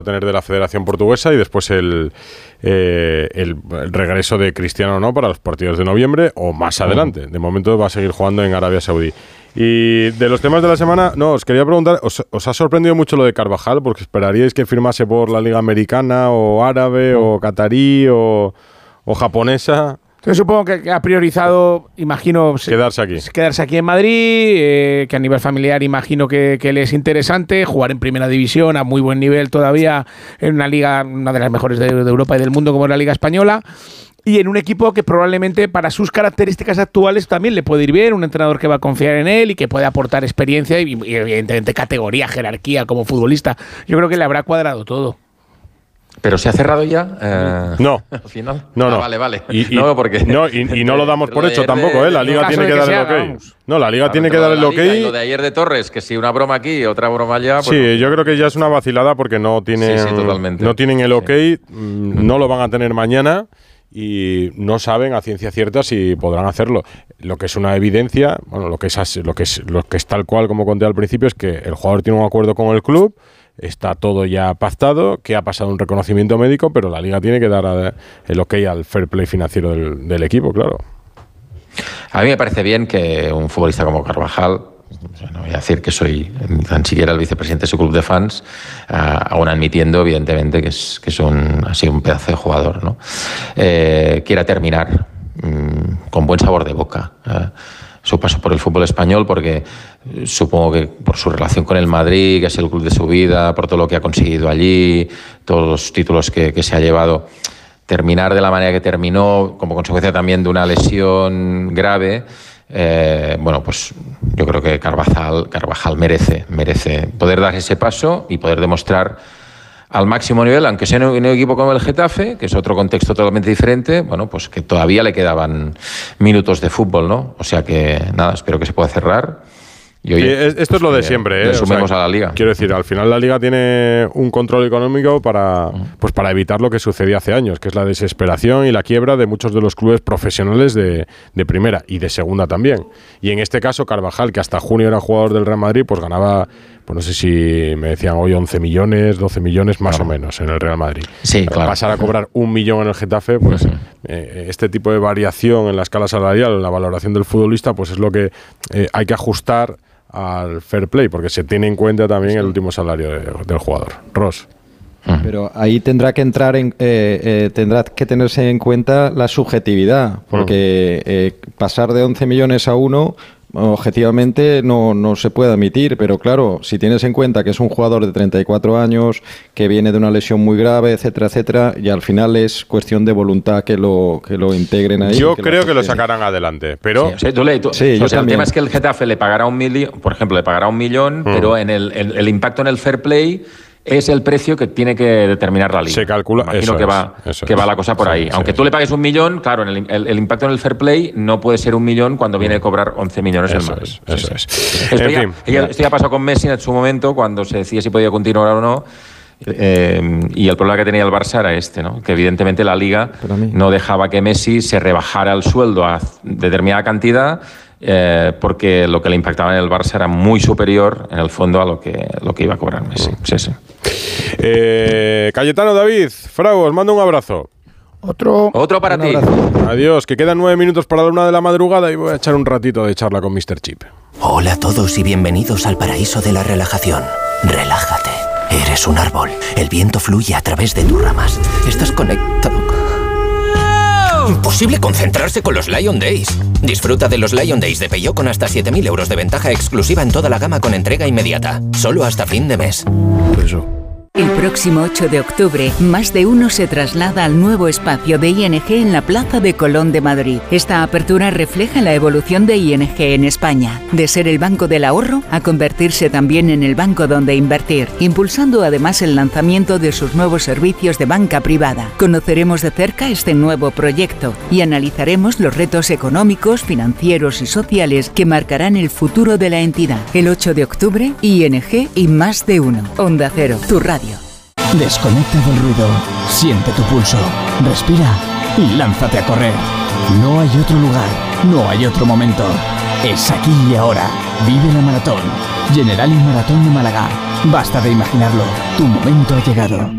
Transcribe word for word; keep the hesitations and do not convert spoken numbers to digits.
tener de la Federación Portuguesa y después el, eh, el, el regreso de Cristiano, ¿no?, para los partidos de noviembre o más adelante. De momento va a seguir jugando en Arabia Saudí. Y de los temas de la semana, no, os quería preguntar, ¿os, os ha sorprendido mucho lo de Carvajal? Porque esperaríais que firmase por la Liga Americana o árabe o catarí o, o japonesa. Yo supongo que ha priorizado, imagino, quedarse aquí. Quedarse aquí en Madrid, eh, que a nivel familiar imagino que, que le es interesante, jugar en primera división a muy buen nivel todavía, en una liga, una de las mejores de, de Europa y del mundo como es la Liga Española, y en un equipo que probablemente para sus características actuales también le puede ir bien, un entrenador que va a confiar en él y que puede aportar experiencia y, y evidentemente categoría, jerarquía como futbolista. Yo creo que le habrá cuadrado todo. ¿Pero se ha cerrado ya? Eh, no. ¿Al final? No, no. Ah, vale, vale. Y, y, no, porque no, y, y no lo damos por hecho tampoco, ¿eh? La Liga tiene que, que dar el ok. Vamos. No, la Liga claro, tiene que dar el ok. Y lo de ayer de Torres, que si una broma aquí, otra broma allá. Pues sí, yo creo que ya es una vacilada porque no tienen, sí, sí, totalmente. no tienen el ok, sí. no lo van a tener mañana y no saben a ciencia cierta si podrán hacerlo. Lo que es una evidencia, bueno, lo que es, lo que es, lo que es tal cual como conté al principio es que el jugador tiene un acuerdo con el club. Está todo ya pactado, que ha pasado un reconocimiento médico, pero la Liga tiene que dar el ok al fair play financiero del, del equipo, claro. A mí me parece bien que un futbolista como Carvajal, no voy a decir que soy tan siquiera el vicepresidente de su club de fans, uh, aún admitiendo evidentemente que es, que es un, ha sido un pedazo de jugador, ¿no? Eh, quiera terminar um, con buen sabor de boca. Uh, su paso por el fútbol español, porque supongo que por su relación con el Madrid, que es el club de su vida, por todo lo que ha conseguido allí, todos los títulos que, que se ha llevado, terminar de la manera que terminó, como consecuencia también de una lesión grave, eh, bueno, pues yo creo que Carvajal, Carvajal merece, merece poder dar ese paso y poder demostrar al máximo nivel, aunque sea en un equipo como el Getafe, que es otro contexto totalmente diferente, bueno, pues que todavía le quedaban minutos de fútbol, ¿no? O sea que, nada, espero que se pueda cerrar. Y oye, sí, esto es lo de siempre, ¿eh? Le sumemos o sea, a la Liga. Quiero decir, al final la Liga tiene un control económico para, uh-huh. pues para evitar lo que sucedía hace años, que es la desesperación y la quiebra de muchos de los clubes profesionales de, de primera y de segunda también. Y en este caso, Carvajal, que hasta junio era jugador del Real Madrid, pues ganaba, pues no sé si me decían hoy once millones, doce millones más claro. o menos en el Real Madrid. Sí, claro. Pasar a cobrar un millón en el Getafe, pues uh-huh. eh, este tipo de variación en la escala salarial, en la valoración del futbolista, pues es lo que eh, hay que ajustar al fair play, porque se tiene en cuenta también sí. el último salario de, del jugador. Ross. Pero ahí tendrá que entrar en, eh, eh, tendrá que tenerse en cuenta la subjetividad, porque eh, pasar de once millones a uno objetivamente no, no se puede admitir, pero claro, si tienes en cuenta que es un jugador de treinta y cuatro años, que viene de una lesión muy grave, etcétera, etcétera, y al final es cuestión de voluntad que lo, que lo integren ahí. Yo que creo lo que lo sacarán adelante, pero... Sí, o sea, tú le, tú, sí, o yo sea, el también. tema es que el Getafe le pagará un millón, por ejemplo, le pagará un millón, mm. pero en el, el, el impacto en el fair play es el precio que tiene que determinar la Liga. Se calcula, Imagino eso que, es, va, eso que es. va la cosa por sí, ahí. sí, Aunque sí. tú le pagues un millón, claro, en el, el, el impacto en el fair play no puede ser un millón cuando viene a cobrar once millones eso el Madrid. Es, eso sí, es. Sí. Esto, en ya, fin. ya, esto ya pasó con Messi en su momento, cuando se decía si podía continuar o no. Eh, y el problema que tenía el Barça era este, ¿no? Que evidentemente la Liga no dejaba que Messi se rebajara el sueldo a determinada cantidad, eh, porque lo que le impactaba en el Barça era muy superior en el fondo a lo que, lo que iba a cobrar Messi. Sí, sí. Eh, Cayetano, David, Frau, os mando un abrazo. Otro, Otro para ti. Adiós, que quedan nueve minutos para la una de la madrugada y voy a echar un ratito de charla con míster Chip. Hola a todos y bienvenidos al paraíso de la relajación. Relájate. Eres un árbol. El viento fluye a través de tus ramas. Estás conectado. Imposible concentrarse con los Lion Days. Disfruta de los Lion Days de Peugeot con hasta siete mil euros de ventaja exclusiva en toda la gama con entrega inmediata. Solo hasta fin de mes. Eso. El próximo ocho de octubre, más de uno se traslada al nuevo espacio de I N G en la Plaza de Colón de Madrid. Esta apertura refleja la evolución de I N G en España, de ser el banco del ahorro a convertirse también en el banco donde invertir, impulsando además el lanzamiento de sus nuevos servicios de banca privada. Conoceremos de cerca este nuevo proyecto y analizaremos los retos económicos, financieros y sociales que marcarán el futuro de la entidad. El ocho de octubre, I N G y más de uno. Onda Cero, tu radio. Desconecta del ruido, siente tu pulso, respira y lánzate a correr. No hay otro lugar, no hay otro momento. Es aquí y ahora. Vive la maratón. Generali Maratón de Málaga. Basta de imaginarlo. Tu momento ha llegado.